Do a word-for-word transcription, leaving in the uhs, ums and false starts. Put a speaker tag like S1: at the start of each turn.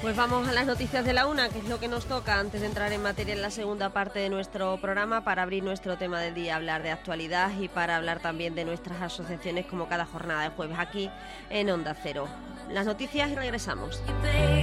S1: Pues vamos a las noticias de la una, que es lo que nos toca antes de entrar en materia en la segunda parte de nuestro programa, para abrir nuestro tema del día, hablar de actualidad y para hablar también de nuestras asociaciones como cada jornada de jueves aquí en Onda Cero. Las noticias y regresamos.